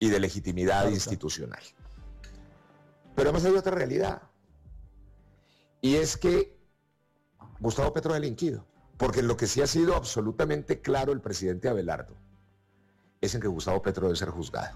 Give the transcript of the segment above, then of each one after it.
y de legitimidad institucional. Pero además hay otra realidad, y es que Gustavo Petro ha delinquido, porque en lo que sí ha sido absolutamente claro el presidente Abelardo es en que Gustavo Petro debe ser juzgado.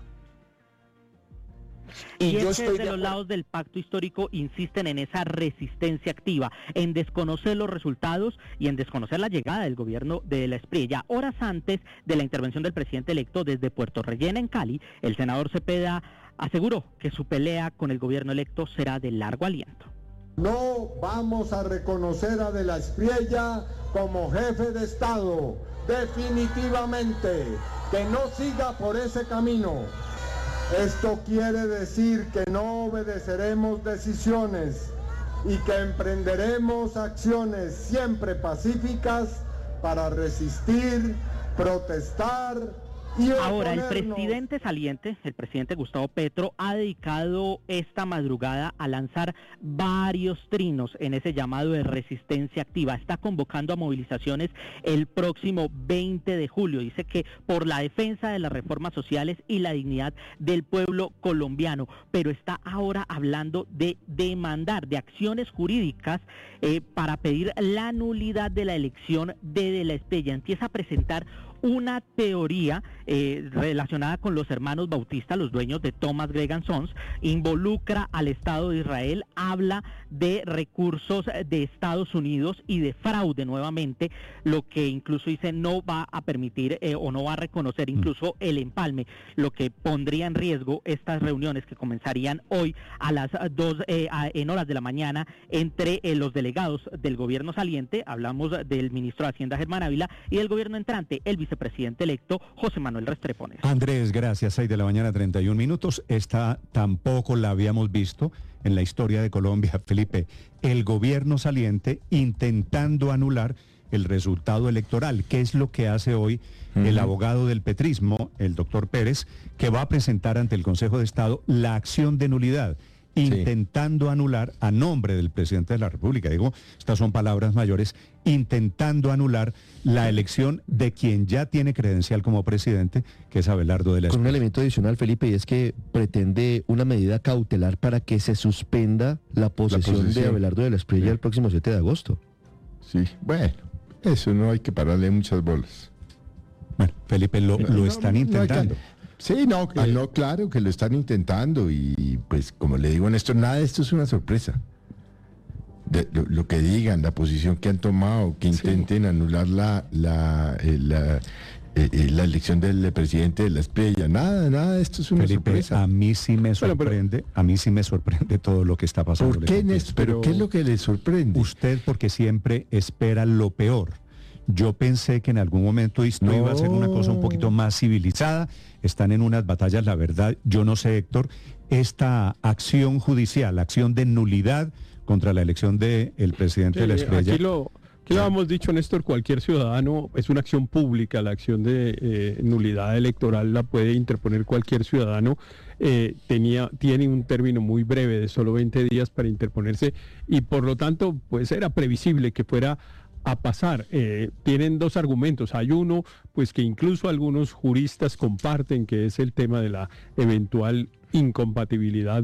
Y es que desde los lados del pacto histórico insisten en esa resistencia activa, en desconocer los resultados y en desconocer la llegada del gobierno de la Espriella. Horas antes de la intervención del presidente electo desde Puerto Rellena en Cali, el senador Cepeda aseguró que su pelea con el gobierno electo será de largo aliento. No vamos a reconocer a De la Espriella como jefe de Estado, definitivamente, que no siga por ese camino. Esto quiere decir que no obedeceremos decisiones y que emprenderemos acciones siempre pacíficas para resistir, protestar y oponernos. Ahora, el presidente saliente, el presidente Gustavo Petro, ha dedicado esta madrugada a lanzar varios trinos en ese llamado de resistencia activa. Está convocando a movilizaciones el próximo 20 de julio. Dice que por la defensa de las reformas sociales y la dignidad del pueblo colombiano, pero está ahora hablando de demandar, de acciones jurídicas para pedir la nulidad de la elección de la Espriella. Empieza a presentar una teoría relacionada con los hermanos Bautista, los dueños de Thomas Gregg & Sons, involucra al Estado de Israel, habla de recursos de Estados Unidos y de fraude nuevamente, lo que incluso dice no va a permitir o no va a reconocer incluso el empalme, lo que pondría en riesgo estas reuniones que comenzarían hoy a las 2 en horas de la mañana entre los delegados del gobierno saliente, hablamos del ministro de Hacienda Germán Ávila, y del gobierno entrante, el vicepresidente electo José Manuel Restrepo. Andrés, gracias. 6 de la mañana, 31 minutos. Esta tampoco la habíamos visto en la historia de Colombia, Felipe. El gobierno saliente intentando anular el resultado electoral. ¿Qué es lo que hace hoy el abogado del petrismo, el doctor Pérez, que va a presentar ante el Consejo de Estado la acción de nulidad? Intentando anular a nombre del presidente de la República, digo, estas son palabras mayores, intentando anular la elección de quien ya tiene credencial como presidente, que es Abelardo de la Espriella. Con un elemento adicional, Felipe, y es que pretende una medida cautelar para que se suspenda la posesión de Abelardo de la Espriella el próximo 7 de agosto. Sí, bueno, eso no hay que pararle muchas bolas. Bueno, Felipe, lo están intentando. Sí, no, claro que lo están intentando y pues como le digo, Néstor, nada de esto es una sorpresa. Lo que digan, la posición que han tomado, que intenten anular la elección del presidente de la Espriella, nada de esto es una sorpresa. A mí sí me sorprende, a mí sí me sorprende todo lo que está pasando. ¿Por qué, Néstor? ¿Pero qué es lo que le sorprende? Usted porque siempre espera lo peor. Yo pensé que en algún momento esto iba a ser una cosa un poquito más civilizada. Están en unas batallas, la verdad, yo no sé, Héctor, esta acción judicial, acción de nulidad contra la elección del presidente de la Espriella. Aquí lo hemos dicho, Néstor, cualquier ciudadano, es una acción pública, la acción de nulidad electoral la puede interponer cualquier ciudadano. Tiene un término muy breve de solo 20 días para interponerse y por lo tanto, pues era previsible que fuera a pasar. Tienen dos argumentos. Hay uno, pues que incluso algunos juristas comparten, que es el tema de la eventual incompatibilidad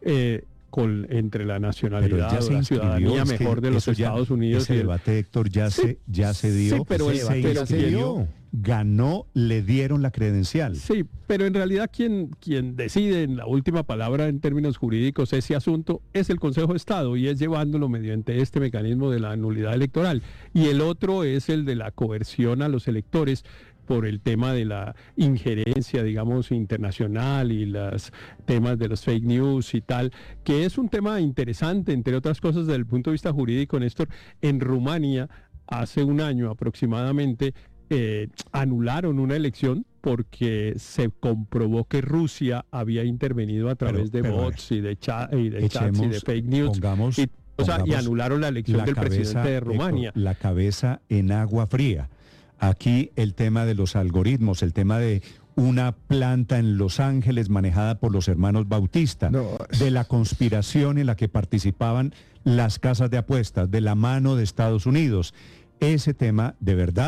entre la nacionalidad o la ciudadanía mejor de los Estados Unidos. Ese debate, Héctor, ya se dio. Sí, pero se dio. Ganó, le dieron la credencial. Sí, pero en realidad quien decide en la última palabra en términos jurídicos ese asunto es el Consejo de Estado y es llevándolo mediante este mecanismo de la nulidad electoral. Y el otro es el de la coerción a los electores por el tema de la injerencia, digamos, internacional y los temas de los fake news y tal, que es un tema interesante, entre otras cosas, desde el punto de vista jurídico, Néstor. En Rumania, hace un año aproximadamente, anularon una elección porque se comprobó que Rusia había intervenido a través de bots y de chats y de fake news y anularon la elección del presidente de Rumania. La cabeza en agua fría. Aquí el tema de los algoritmos, el tema de una planta en Los Ángeles manejada por los hermanos Bautista, de la conspiración en la que participaban las casas de apuestas, de la mano de Estados Unidos. Ese tema, de verdad,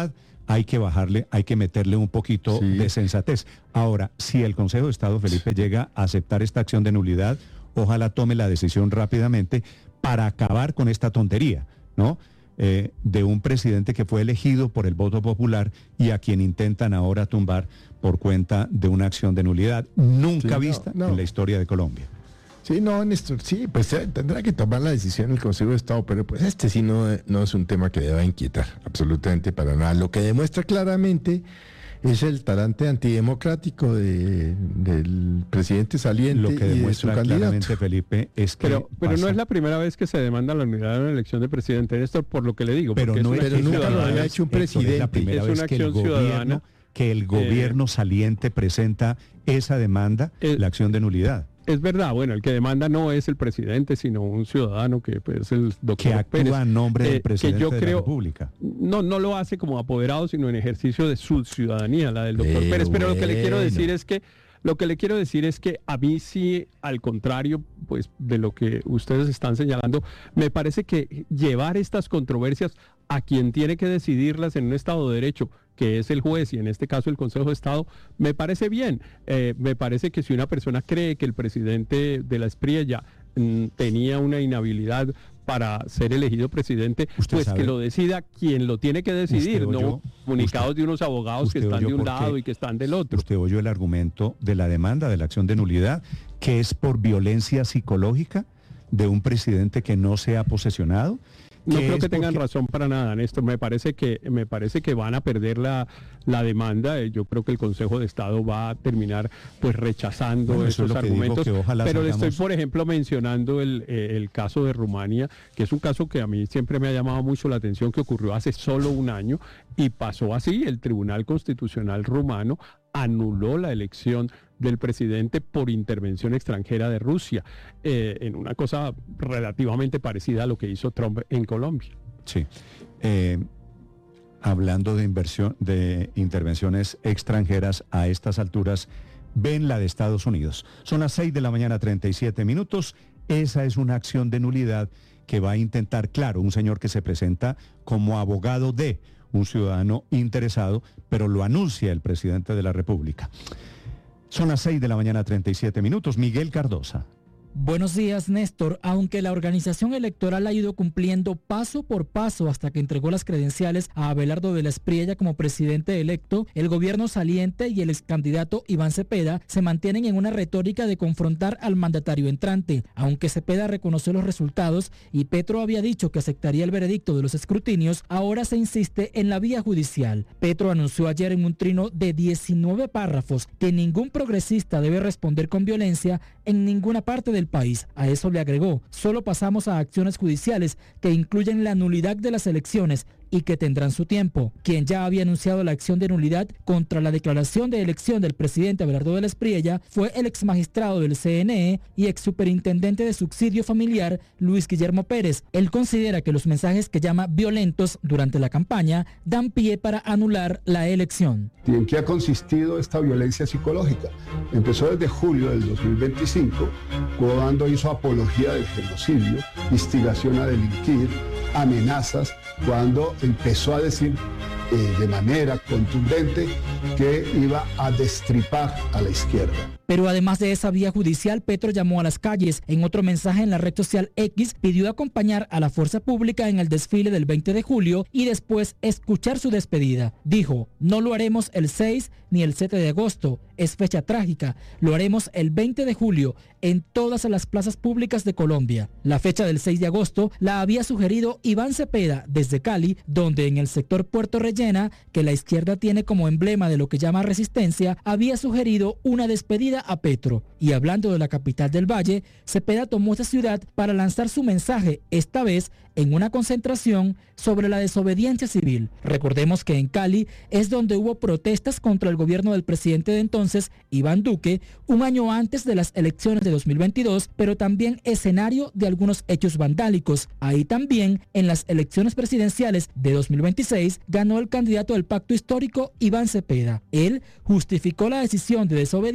hay que bajarle, hay que meterle un poquito de sensatez. Ahora, si el Consejo de Estado, Felipe, llega a aceptar esta acción de nulidad, ojalá tome la decisión rápidamente para acabar con esta tontería, ¿no? De un presidente que fue elegido por el voto popular y a quien intentan ahora tumbar por cuenta de una acción de nulidad nunca vista en la historia de Colombia. Sí, no, Néstor, sí, pues tendrá que tomar la decisión el Consejo de Estado, pero pues sí no es un tema que deba inquietar absolutamente para nada. Lo que demuestra claramente es el talante antidemocrático del presidente saliente. Lo que demuestra claramente, Felipe, es que... Pero no es la primera vez que se demanda la nulidad de una elección de presidente, Néstor, por lo que le digo. Pero nunca lo había hecho un presidente. Es la primera vez que el gobierno saliente presenta esa demanda, la acción de nulidad. Es verdad, bueno, el que demanda no es el presidente, sino un ciudadano que pues, es el doctor que actúa Pérez, en nombre del presidente de la República. No lo hace como apoderado, sino en ejercicio de su ciudadanía, la del doctor Pérez. Pero lo que le quiero decir es que a mí sí, al contrario, pues de lo que ustedes están señalando, me parece que llevar estas controversias a quien tiene que decidirlas en un Estado de Derecho, que es el juez y en este caso el Consejo de Estado, me parece bien. Me parece que si una persona cree que el presidente de la Espriella tenía una inhabilidad para ser elegido presidente, pues sabe que lo decida quien lo tiene que decidir, no comunicados de unos abogados que están de un lado y que están del otro. Usted oyó el argumento de la demanda de la acción de nulidad, que es por violencia psicológica de un presidente que no se ha posesionado. No creo que tengan razón para nada, Néstor. Me parece que van a perder la demanda. Yo creo que el Consejo de Estado va a terminar pues rechazando esos argumentos. Pero le estoy, por ejemplo, mencionando el caso de Rumania, que es un caso que a mí siempre me ha llamado mucho la atención, que ocurrió hace solo un año y pasó así. El Tribunal Constitucional rumano anuló la elección del presidente por intervención extranjera de Rusia, en una cosa relativamente parecida a lo que hizo Trump en Colombia. Sí. Hablando de intervenciones extranjeras a estas alturas, ven la de Estados Unidos. Son las 6:37 a.m. Esa es una acción de nulidad que va a intentar, claro, un señor que se presenta como abogado de un ciudadano interesado, pero lo anuncia el presidente de la República. Son las 6:37 a.m. Miguel Cardosa. Buenos días, Néstor. Aunque la organización electoral ha ido cumpliendo paso por paso hasta que entregó las credenciales a Abelardo de la Espriella como presidente electo, el gobierno saliente y el excandidato Iván Cepeda se mantienen en una retórica de confrontar al mandatario entrante. Aunque Cepeda reconoció los resultados y Petro había dicho que aceptaría el veredicto de los escrutinios, ahora se insiste en la vía judicial. Petro anunció ayer en un trino de 19 párrafos que ningún progresista debe responder con violencia en ninguna parte del país. A eso le agregó: solo pasamos a acciones judiciales que incluyen la nulidad de las elecciones y que tendrán su tiempo. Quien ya había anunciado la acción de nulidad contra la declaración de elección del presidente Abelardo de la Espriella fue el exmagistrado del CNE y exsuperintendente de subsidio familiar Luis Guillermo Pérez. Él considera que los mensajes que llama violentos durante la campaña dan pie para anular la elección. ¿Y en qué ha consistido esta violencia psicológica? Empezó desde julio del 2025, cuando hizo apología del genocidio, instigación a delinquir, amenazas, cuando empezó a decir de manera contundente que iba a destripar a la izquierda. Pero además de esa vía judicial, Petro llamó a las calles. En otro mensaje en la red social X, pidió acompañar a la fuerza pública en el desfile del 20 de julio y después escuchar su despedida. Dijo: no lo haremos el 6 ni el 7 de agosto, es fecha trágica, lo haremos el 20 de julio en todas las plazas públicas de Colombia. La fecha del 6 de agosto la había sugerido Iván Cepeda desde Cali, donde en el sector Puerto Rellena, que la izquierda tiene como emblema de lo que llama resistencia, había sugerido una despedida a Petro. Y hablando de la capital del Valle, Cepeda tomó esa ciudad para lanzar su mensaje, esta vez en una concentración sobre la desobediencia civil. Recordemos que en Cali es donde hubo protestas contra el gobierno del presidente de entonces, Iván Duque, un año antes de las elecciones de 2022, pero también escenario de algunos hechos vandálicos. Ahí también, en las elecciones presidenciales de 2026, ganó el candidato del pacto histórico, Iván Cepeda. Él justificó la decisión de desobediencia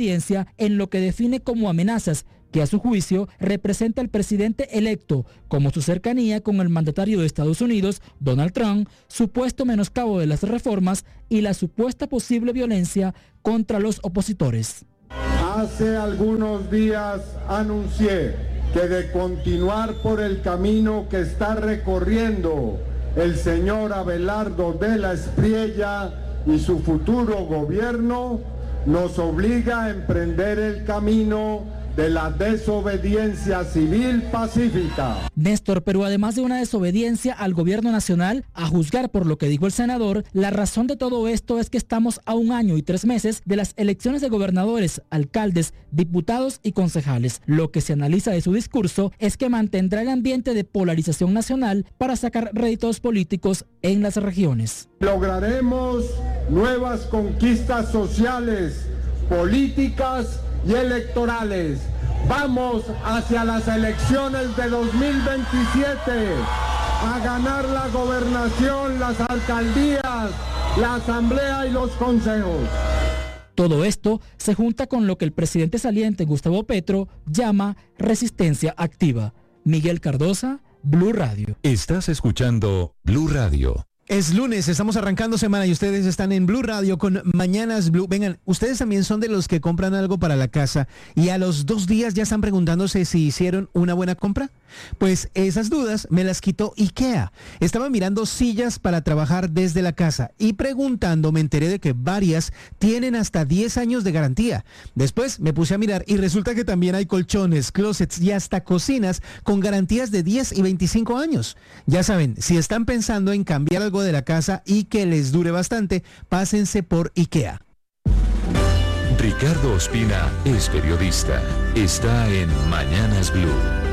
Espriella en lo que define como amenazas que a su juicio representa el presidente electo, como su cercanía con el mandatario de Estados Unidos, Donald Trump, supuesto menoscabo de las reformas y la supuesta posible violencia contra los opositores. Hace algunos días anuncié que de continuar por el camino que está recorriendo el señor Abelardo de la Espriella y su futuro gobierno, nos obliga a emprender el camino de la desobediencia civil pacífica. Néstor, pero además de una desobediencia al gobierno nacional, a juzgar por lo que dijo el senador, la razón de todo esto es que estamos a 1 año y 3 meses de las elecciones de gobernadores, alcaldes, diputados y concejales. Lo que se analiza de su discurso es que mantendrá el ambiente de polarización nacional para sacar réditos políticos en las regiones. Lograremos nuevas conquistas sociales, políticas y electorales. Vamos hacia las elecciones de 2027 a ganar la gobernación, las alcaldías, la asamblea y los consejos. Todo esto se junta con lo que el presidente saliente Gustavo Petro llama resistencia activa. Miguel Cardosa, Blue Radio. Estás escuchando Blue Radio. Es lunes, estamos arrancando semana y ustedes están en Blue Radio con Mañanas Blue. Vengan, ustedes también son de los que compran algo para la casa y a los 2 días ya están preguntándose si hicieron una buena compra. Pues esas dudas me las quitó IKEA. Estaba mirando sillas para trabajar desde la casa y preguntando me enteré de que varias tienen hasta 10 años de garantía. Después me puse a mirar y resulta que también hay colchones, closets y hasta cocinas con garantías de 10 y 25 años. Ya saben, si están pensando en cambiar algo de la casa y que les dure bastante, pásense por IKEA. Ricardo Ospina es periodista. Está en Mañanas Blue.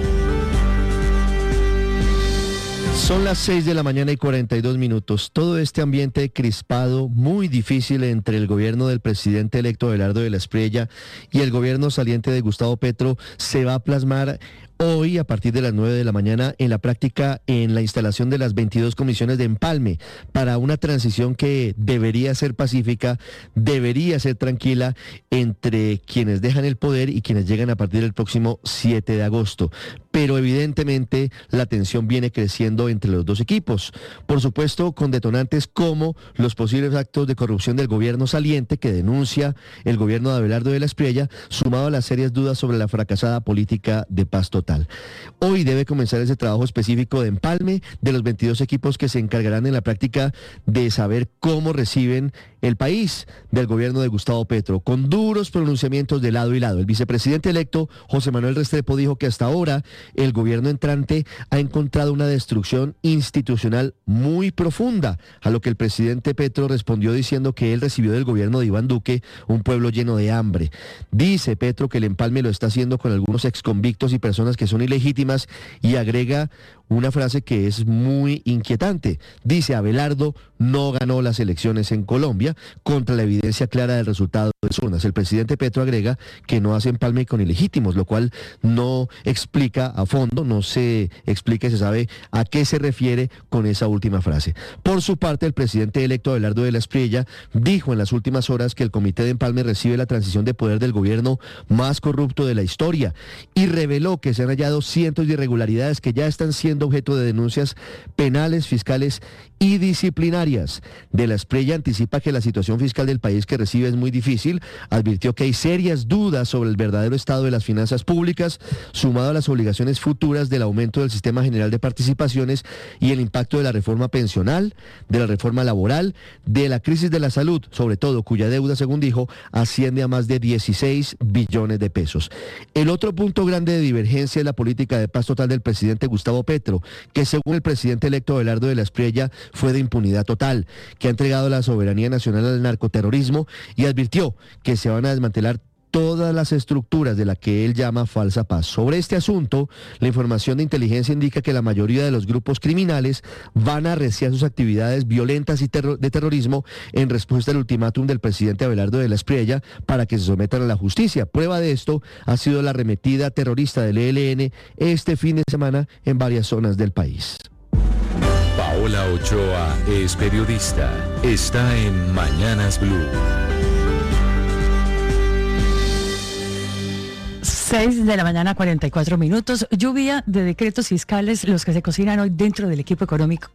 Son las 6 de la mañana y 42 minutos. Todo este ambiente crispado, muy difícil entre el gobierno del presidente electo Abelardo de la Espriella y el gobierno saliente de Gustavo Petro se va a plasmar hoy a partir de las 9 de la mañana en la práctica en la instalación de las 22 comisiones de empalme para una transición que debería ser pacífica, debería ser tranquila entre quienes dejan el poder y quienes llegan a partir del próximo 7 de agosto. Pero evidentemente la tensión viene creciendo entre los dos equipos. Por supuesto, con detonantes como los posibles actos de corrupción del gobierno saliente que denuncia el gobierno de Abelardo de la Espriella, sumado a las serias dudas sobre la fracasada política de paz total. Hoy debe comenzar ese trabajo específico de empalme de los 22 equipos que se encargarán en la práctica de saber cómo reciben el país del gobierno de Gustavo Petro, con duros pronunciamientos de lado y lado. El vicepresidente electo, José Manuel Restrepo, dijo que hasta ahora el gobierno entrante ha encontrado una destrucción institucional muy profunda, a lo que el presidente Petro respondió diciendo que él recibió del gobierno de Iván Duque un pueblo lleno de hambre. Dice Petro que el empalme lo está haciendo con algunos exconvictos y personas que son ilegítimas y agrega una frase que es muy inquietante. Dice: Abelardo no ganó las elecciones en Colombia contra la evidencia clara del resultado de las urnas. El presidente Petro agrega que no hace empalme con ilegítimos, lo cual no explica a fondo, no se explica y se sabe a qué se refiere con esa última frase. Por su parte, el presidente electo Abelardo de la Espriella dijo en las últimas horas que el comité de empalme recibe la transición de poder del gobierno más corrupto de la historia y reveló que se han hallado cientos de irregularidades que ya están siendo objeto de denuncias penales, fiscales y disciplinarias. De la Espriella anticipa que la situación fiscal del país que recibe es muy difícil, advirtió que hay serias dudas sobre el verdadero estado de las finanzas públicas, sumado a las obligaciones futuras del aumento del sistema general de participaciones y el impacto de la reforma pensional, de la reforma laboral, de la crisis de la salud, sobre todo, cuya deuda, según dijo, asciende a más de 16 billones de pesos. El otro punto grande de divergencia es la política de paz total del presidente Gustavo Petro, que según el presidente electo Abelardo de la Espriella fue de impunidad total, que ha entregado la soberanía nacional al narcoterrorismo y advirtió que se van a desmantelar todas las estructuras de la que él llama falsa paz. Sobre este asunto, la información de inteligencia indica que la mayoría de los grupos criminales van a arreciar sus actividades violentas y de terrorismo en respuesta al ultimátum del presidente Abelardo de la Espriella para que se sometan a la justicia. Prueba de esto ha sido la arremetida terrorista del ELN este fin de semana en varias zonas del país. Paola Ochoa es periodista. Está en Mañanas Blue. 6 de la mañana, 44 minutos. Lluvia de decretos fiscales, los que se cocinan hoy dentro del equipo económico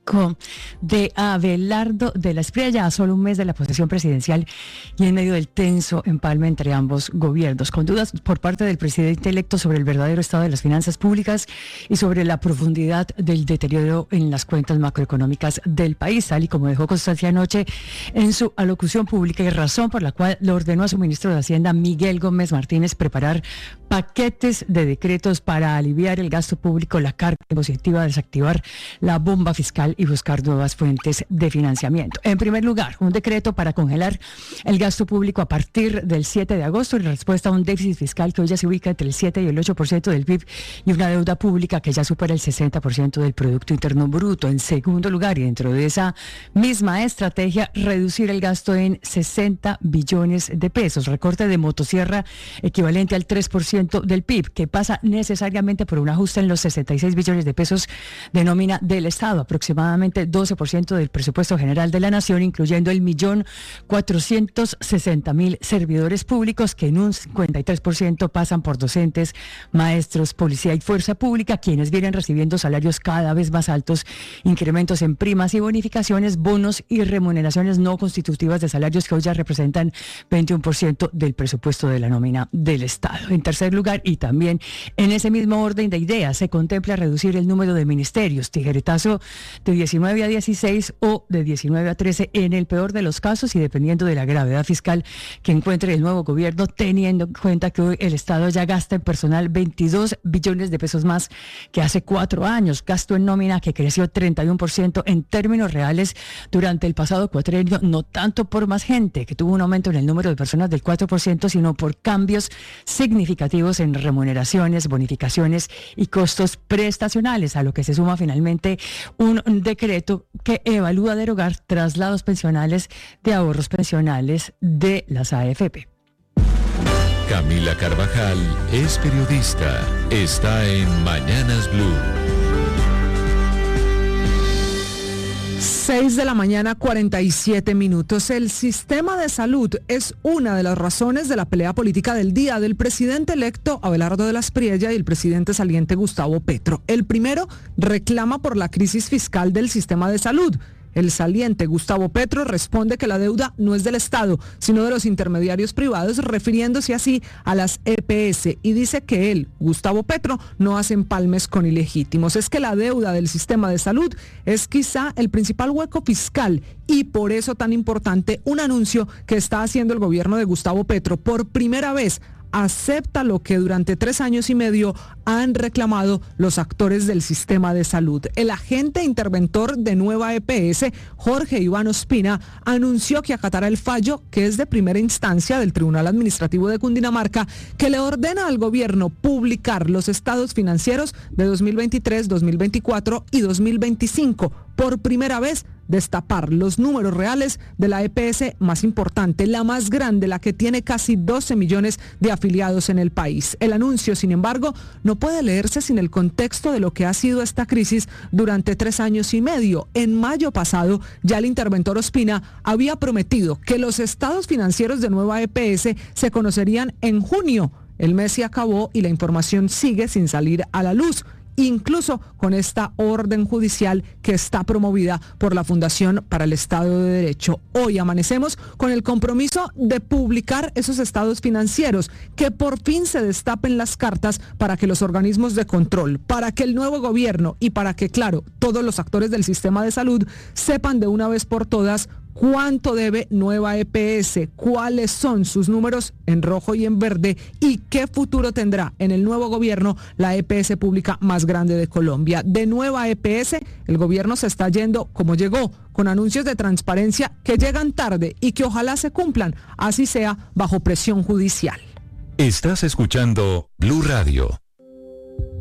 de Abelardo de la Espriella, a solo un mes de la posesión presidencial y en medio del tenso empalme entre ambos gobiernos, con dudas por parte del presidente electo sobre el verdadero estado de las finanzas públicas y sobre la profundidad del deterioro en las cuentas macroeconómicas del país, tal y como dejó constancia anoche en su alocución pública, y razón por la cual le ordenó a su ministro de Hacienda, Miguel Gómez Martínez, preparar paquetes de decretos para aliviar el gasto público, la carga impositiva, desactivar la bomba fiscal y buscar nuevas fuentes de financiamiento. En primer lugar, un decreto para congelar el gasto público a partir del 7 de agosto en respuesta a un déficit fiscal que hoy ya se ubica entre el 7 y el 8% del PIB y una deuda pública que ya supera el 60% del Producto Interno Bruto. En segundo lugar, y dentro de esa misma estrategia, reducir el gasto en 60 billones de pesos, recorte de motosierra equivalente al 3% del PIB, que pasa necesariamente por un ajuste en los 66 billones de pesos de nómina del Estado, aproximadamente 12% del presupuesto general de la nación, incluyendo el 1.460.000 servidores públicos, que en un 53% pasan por docentes, maestros, policía y fuerza pública, quienes vienen recibiendo salarios cada vez más altos, incrementos en primas y bonificaciones, bonos y remuneraciones no constitutivas de salarios que hoy ya representan 21% del presupuesto de la nómina del Estado. En tercer lugar, y también en ese mismo orden de ideas, se contempla reducir el número de ministerios, tijeretazo de 19 a 16 o de 19 a 13 en el peor de los casos, y dependiendo de la gravedad fiscal que encuentre el nuevo gobierno, teniendo en cuenta que hoy el Estado ya gasta en personal 22 billones de pesos más que hace 4 años, gasto en nómina que creció 31% en términos reales durante el pasado cuatrenio, no tanto por más gente, que tuvo un aumento en el número de personas del 4%, sino por cambios significativos en remuneraciones, bonificaciones y costos prestacionales, a lo que se suma finalmente un decreto que evalúa derogar traslados pensionales de ahorros pensionales de las AFP. Camila Carvajal es periodista. Está en Mañanas Blue. 6 de la mañana, 47 minutos. El sistema de salud es una de las razones de la pelea política del día del presidente electo Abelardo de la Espriella y el presidente saliente Gustavo Petro. El primero reclama por la crisis fiscal del sistema de salud. El saliente Gustavo Petro responde que la deuda no es del Estado, sino de los intermediarios privados, refiriéndose así a las EPS, y dice que él, Gustavo Petro, no hace empalmes con ilegítimos. Es que la deuda del sistema de salud es quizá el principal hueco fiscal, y por eso tan importante un anuncio que está haciendo el gobierno de Gustavo Petro. Por primera vez acepta lo que durante 3 años y medio han reclamado los actores del sistema de salud. El agente interventor de Nueva EPS, Jorge Iván Ospina, anunció que acatará el fallo, que es de primera instancia del Tribunal Administrativo de Cundinamarca, que le ordena al gobierno publicar los estados financieros de 2023, 2024 y 2025. Por primera vez, destapar los números reales de la EPS más importante, la más grande, la que tiene casi 12 millones de afiliados en el país. El anuncio, sin embargo, no puede leerse sin el contexto de lo que ha sido esta crisis durante 3 años y medio. En mayo pasado, ya el interventor Ospina había prometido que los estados financieros de Nueva EPS se conocerían en junio. El mes se acabó y la información sigue sin salir a la luz, incluso con esta orden judicial que está promovida por la Fundación para el Estado de Derecho. Hoy amanecemos con el compromiso de publicar esos estados financieros, que por fin se destapen las cartas para que los organismos de control, para que el nuevo gobierno y para que, claro, todos los actores del sistema de salud sepan de una vez por todas cuánto debe Nueva EPS, cuáles son sus números en rojo y en verde, y qué futuro tendrá en el nuevo gobierno la EPS pública más grande de Colombia. De Nueva EPS, el gobierno se está yendo como llegó, con anuncios de transparencia que llegan tarde y que ojalá se cumplan, así sea bajo presión judicial. Estás escuchando Blue Radio.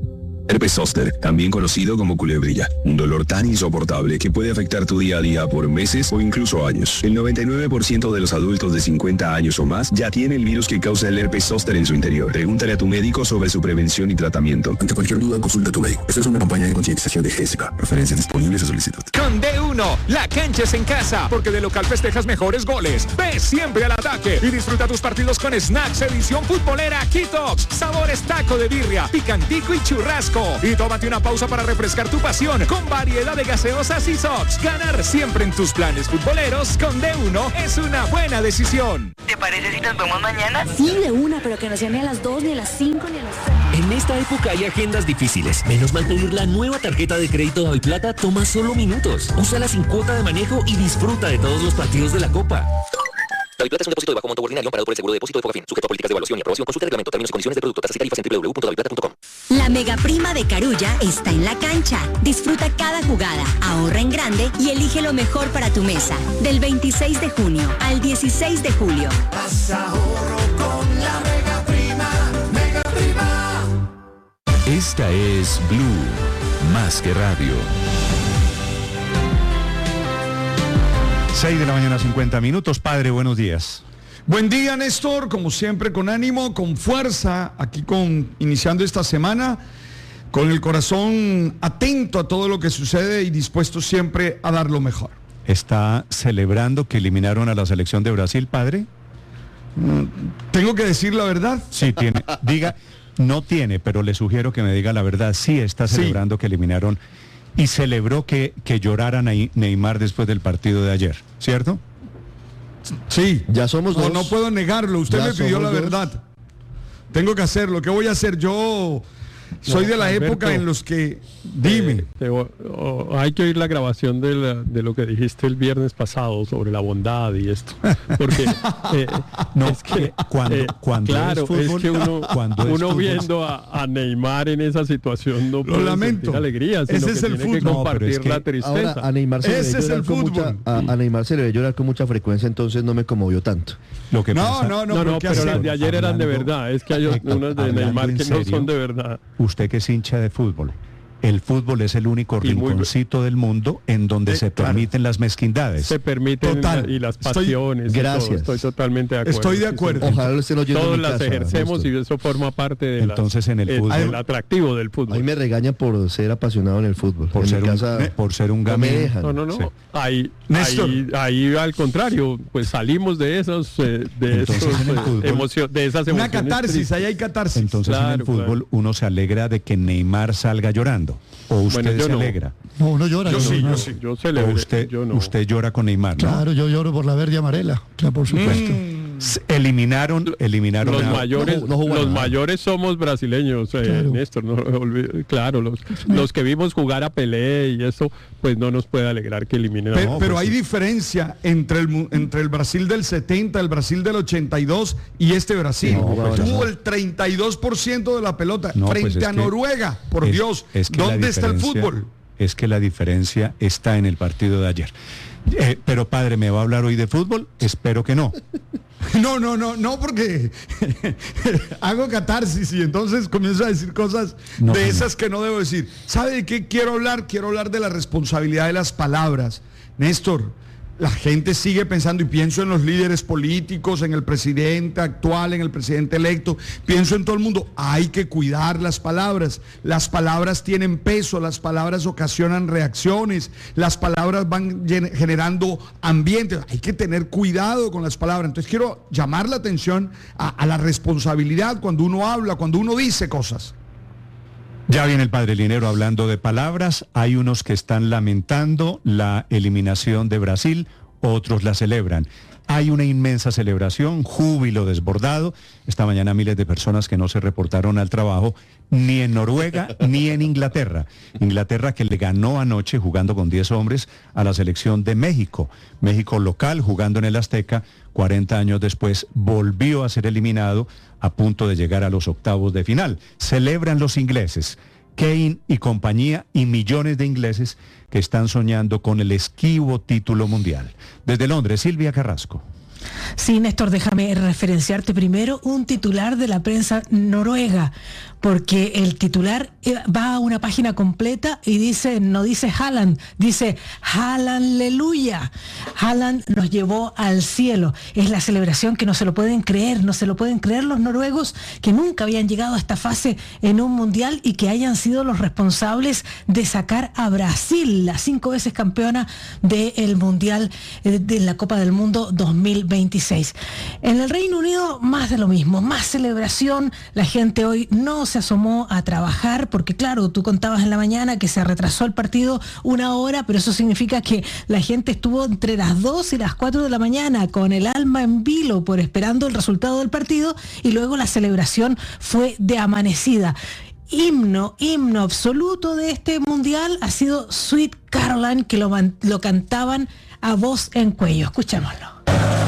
Herpes zóster, también conocido como culebrilla. Un dolor tan insoportable que puede afectar tu día a día por meses o incluso años. El 99% de los adultos de 50 años o más ya tiene el virus que causa el herpes zóster en su interior. Pregúntale a tu médico sobre su prevención y tratamiento. Ante cualquier duda, consulta a tu médico. Esta es una campaña de concientización de GESICA. Referencias disponibles a solicitud. Con D1, la cancha es en casa, porque de local festejas mejores goles. Ve siempre al ataque y disfruta tus partidos con Snacks edición futbolera Kitox. Sabores taco de birria, picantico y churrasco. Y tómate una pausa para refrescar tu pasión con variedad de gaseosas y sops. Ganar siempre en tus planes futboleros con D1 es una buena decisión. ¿Te parece si nos vemos mañana? Sí, de una, pero que no sea ni a las 2, ni a las 5, ni a las 6. En esta época hay agendas difíciles. Menos mal pedir la nueva tarjeta de crédito Daviplata toma solo minutos. Úsala sin cuota de manejo y disfruta de todos los partidos de la Copa. Daviplata es un depósito de bajo monto ordinario amparado por el seguro de depósito de Fogafín, sujeto a políticas de evaluación y aprobación. Consulta el reglamento, términos y condiciones de producto, tasas y tarifas en www.daviplata.com. La mega prima de Carulla está en la cancha. Disfruta cada jugada, ahorra en grande y elige lo mejor para tu mesa. Del 26 de junio al 16 de julio. Haz ahorro con la mega prima, mega prima. Esta es Blue, más que radio. 6 de la mañana, 50 minutos. Padre, buenos días. Buen día, Néstor, como siempre, con ánimo, con fuerza, aquí iniciando esta semana, con el corazón atento a todo lo que sucede y dispuesto siempre a dar lo mejor. ¿Está celebrando que eliminaron a la selección de Brasil, padre? ¿Tengo que decir la verdad? Sí, tiene. Diga, no tiene, pero le sugiero que me diga la verdad. Sí está celebrando que eliminaron y celebró que llorara Neymar después del partido de ayer, ¿cierto? Sí. Ya somos dos. No puedo negarlo, usted me pidió la verdad. Tengo que hacerlo. ¿Qué voy a hacer? Yo soy de la época en los que... Dime. Hay que oír la grabación de lo que dijiste el viernes pasado sobre la bondad y esto. Porque no, es que cuando claro, es fútbol, es que uno viendo a Neymar en esa situación no puede sentir alegría, sino ese es el fútbol. Que compartir la tristeza. Ahora, a Neymar se ese es el fútbol. A Neymar se le ve llorar con mucha frecuencia, entonces no me conmovió tanto. Lo que no, pero las de ayer eran de verdad. Es que hay unas de Neymar que no son de verdad. Usted que es hincha de fútbol, el fútbol es el único rinconcito del mundo en donde se permiten las mezquindades. Se permiten y las pasiones. Gracias. Estoy totalmente de acuerdo. Estoy de acuerdo. Ojalá lo estén oyendo. Todos las ejercemos y eso forma parte de entonces en el fútbol, el atractivo del fútbol. A mí me regañan por ser apasionado en el fútbol. Por ser un gamín. No. Sí. Ahí al contrario, pues salimos de esas emociones. Una catarsis, ahí hay catarsis. Entonces en el fútbol uno se alegra de que Neymar salga llorando. ¿O usted se alegra? No, uno llora. Yo sí. Yo celebro. Usted llora con Neymar, ¿no? Claro, yo lloro por la verde y amarela, claro, por supuesto. Eliminaron los mayores somos brasileños, claro. Néstor, claro, los que vimos jugar a Pelé y eso, pues no nos puede alegrar que eliminen. Pero hay diferencia entre el Brasil del 70, el Brasil del 82 y este Brasil. Tuvo el 32% de la pelota frente a Noruega, por Dios. ¿Dónde está el fútbol? Es que la diferencia está en el partido de ayer. Pero padre, ¿me va a hablar hoy de fútbol? Espero que no. No, porque hago catarsis y entonces comienzo a decir cosas esas que no debo decir. ¿Sabe de qué quiero hablar? Quiero hablar de la responsabilidad de las palabras. Néstor, la gente sigue pensando, y pienso en los líderes políticos, en el presidente actual, en el presidente electo, pienso en todo el mundo. Hay que cuidar las palabras tienen peso, las palabras ocasionan reacciones, las palabras van generando ambientes, hay que tener cuidado con las palabras. Entonces quiero llamar la atención a la responsabilidad cuando uno habla, cuando uno dice cosas. Ya viene el padre Linero hablando de palabras. Hay unos que están lamentando la eliminación de Brasil, otros la celebran. Hay una inmensa celebración, júbilo desbordado. Esta mañana miles de personas que no se reportaron al trabajo, ni en Noruega ni en Inglaterra. Inglaterra que le ganó anoche jugando con 10 hombres a la selección de México. México local jugando en el Azteca, 40 años después volvió a ser eliminado a punto de llegar a los octavos de final. Celebran los ingleses, Kane y compañía, y millones de ingleses que están soñando con el esquivo título mundial. Desde Londres, Silvia Carrasco. Sí, Néstor, déjame referenciarte primero un titular de la prensa noruega, porque el titular va a una página completa y dice, no dice Haaland, dice Haaland-leluya. Haaland nos llevó al cielo. Es la celebración que no se lo pueden creer los noruegos, que nunca habían llegado a esta fase en un mundial y que hayan sido los responsables de sacar a Brasil, la 5 veces campeona del mundial de la Copa del Mundo 2026. En el Reino Unido, más de lo mismo, más celebración. La gente hoy no se asomó a trabajar porque, claro, tú contabas en la mañana que se retrasó el partido 1 hora, pero eso significa que la gente estuvo entre las 2 y las 4 de la mañana con el alma en vilo por esperando el resultado del partido, y luego la celebración fue de amanecida. Himno absoluto de este mundial ha sido Sweet Caroline, que lo cantaban a voz en cuello. Escuchémoslo.